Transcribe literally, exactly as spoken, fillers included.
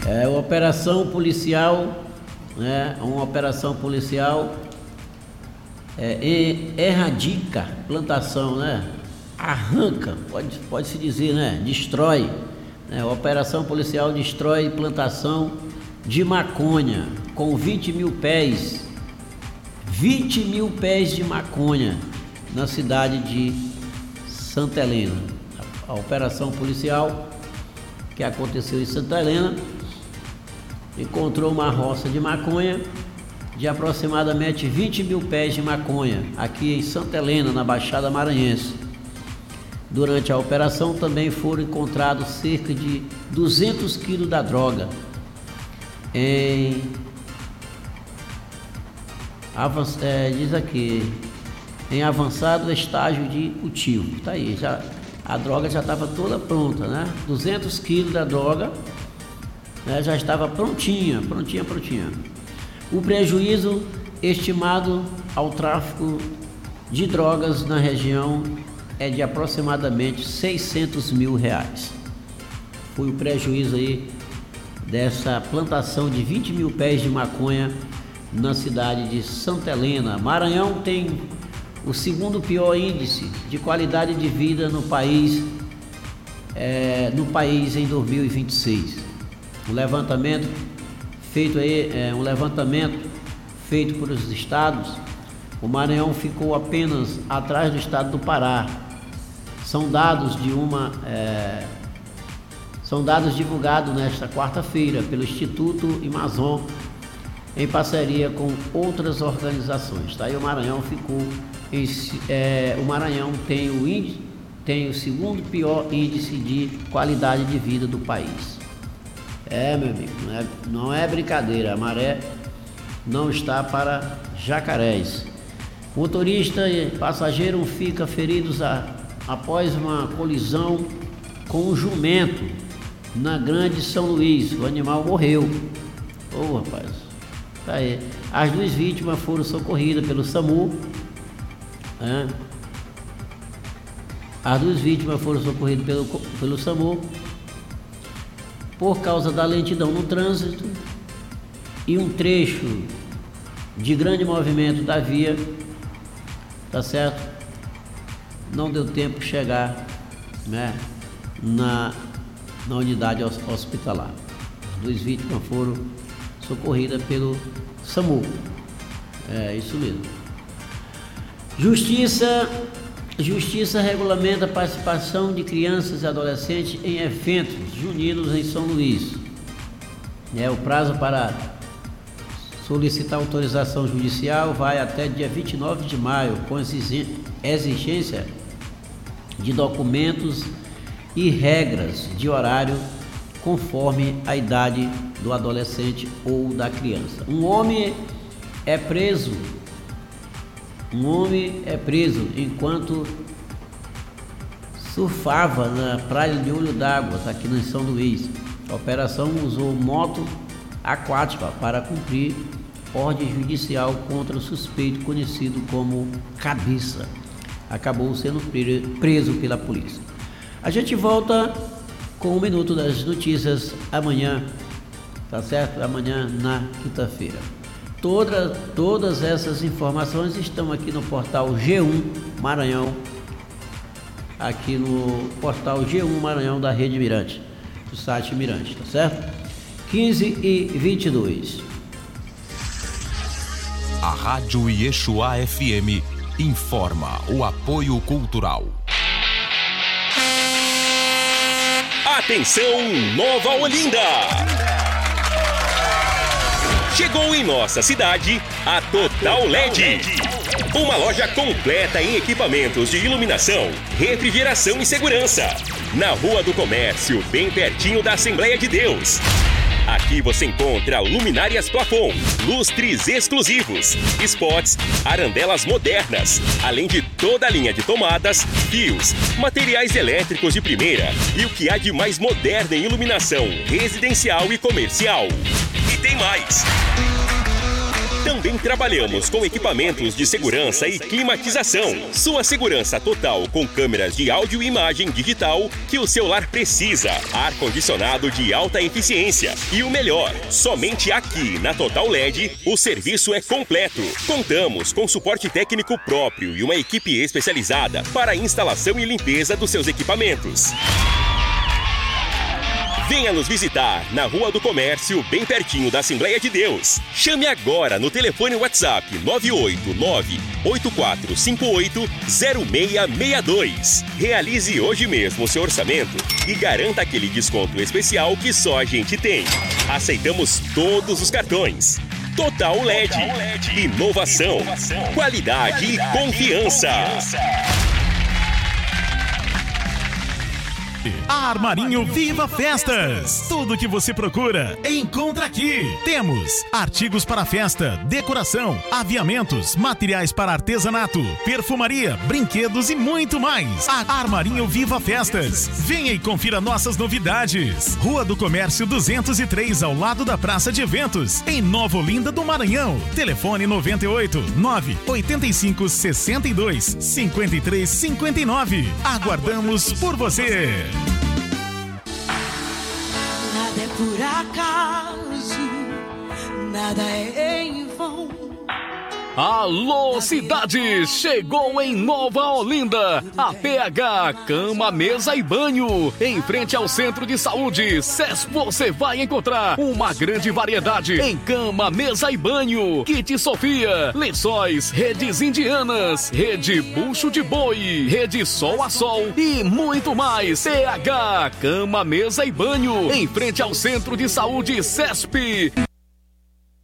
É uma operação policial, né? Uma operação policial é, erradica plantação, né? Arranca, pode, pode se dizer, né? Destrói. Né? A operação policial destrói plantação de maconha com vinte mil pés, vinte mil pés de maconha na cidade de Santa Helena. A, a operação policial que aconteceu em Santa Helena encontrou uma roça de maconha de aproximadamente vinte mil pés de maconha aqui em Santa Helena, na Baixada Maranhense. Durante a operação também foram encontrados cerca de duzentos quilos da droga em avanç, é, diz aqui em avançado estágio de cultivo. Tá aí, já a droga já estava toda pronta, né? duzentos quilos da droga, né, já estava prontinha, prontinha, prontinha. O prejuízo estimado ao tráfico de drogas na região é de aproximadamente seiscentos mil reais. Foi o prejuízo aí dessa plantação de vinte mil pés de maconha na cidade de Santa Helena. Maranhão tem o segundo pior índice de qualidade de vida no país, é, no país em dois mil e vinte e seis. Um levantamento feito aí, é, um levantamento feito por os estados, o Maranhão ficou apenas atrás do estado do Pará. São dados de uma é, são dados divulgados nesta quarta-feira pelo Instituto Amazon em parceria com outras organizações. Tá? E o Maranhão ficou em, é, o Maranhão tem o índice, tem o segundo pior índice de qualidade de vida do país. É, meu amigo, não é, não é brincadeira, a maré não está para jacarés. Motorista e passageiro ficam feridos a, após uma colisão com um jumento na Grande São Luís. O animal morreu. Ô, oh, rapaz, tá aí. As duas vítimas foram socorridas pelo SAMU. É. As duas vítimas foram socorridas pelo, pelo SAMU por causa da lentidão no trânsito e um trecho de grande movimento da via, tá certo? Não deu tempo de chegar, né, na, na unidade hospitalar. As duas vítimas foram socorridas pelo SAMU. É isso mesmo. Justiça, Justiça regulamenta a participação de crianças e adolescentes em eventos juninos em São Luís. É, o prazo para solicitar autorização judicial vai até dia vinte e nove de maio, com exigência de documentos e regras de horário conforme a idade do adolescente ou da criança. Um homem é preso Um homem é preso enquanto surfava na praia de Olho d'Água, aqui em São Luís. A operação usou moto aquática para cumprir ordem judicial contra o suspeito conhecido como Cabeça. Acabou sendo preso pela polícia. A gente volta com um minuto das notícias amanhã, tá certo? Amanhã na quinta-feira. Toda, todas essas informações estão aqui no portal G um Maranhão, aqui no portal G um Maranhão da Rede Mirante, do site Mirante, tá certo? quinze e vinte e dois. A Rádio Yeshua F M informa o apoio cultural. Atenção, Nova Olinda! Chegou em nossa cidade a Total L E D. Uma loja completa em equipamentos de iluminação, refrigeração e segurança. Na Rua do Comércio, bem pertinho da Assembleia de Deus. Aqui você encontra luminárias plafond, lustres exclusivos, spots, arandelas modernas, além de toda a linha de tomadas, fios, materiais elétricos de primeira e o que há de mais moderno em iluminação residencial e comercial. E tem mais! Também trabalhamos com equipamentos de segurança e climatização. Sua segurança total com câmeras de áudio e imagem digital que o seu lar precisa. Ar-condicionado de alta eficiência. E o melhor, somente aqui na Total L E D o serviço é completo. Contamos com suporte técnico próprio e uma equipe especializada para a instalação e limpeza dos seus equipamentos. Venha nos visitar na Rua do Comércio, bem pertinho da Assembleia de Deus. Chame agora no telefone WhatsApp nove oito nove, oito quatro cinco oito, zero seis seis dois. Realize hoje mesmo o seu orçamento e garanta aquele desconto especial que só a gente tem. Aceitamos todos os cartões. Total L E D. Total L E D. Inovação, Inovação. Qualidade, Qualidade e confiança. E confiança. Armarinho Viva Festas. Tudo que você procura, encontra aqui. Temos artigos para festa, decoração, aviamentos, materiais para artesanato, perfumaria, brinquedos e muito mais. Armarinho Viva Festas. Venha e confira nossas novidades. Rua do Comércio duzentos e três, ao lado da Praça de Eventos, em Nova Olinda do Maranhão. Telefone noventa e oito, nove oito cinco, sessenta e dois, cinquenta e três, cinquenta e nove. Aguardamos por você. Nada é por acaso, nada é em vão. Alô, cidade! Chegou em Nova Olinda a P H Cama, Mesa e Banho. Em frente ao Centro de Saúde C E S, você vai encontrar uma grande variedade em cama, mesa e banho. Kit Sofia, lençóis, redes indianas, rede bucho de boi, rede sol a sol e muito mais. P H Cama, Mesa e Banho, em frente ao Centro de Saúde C E S P.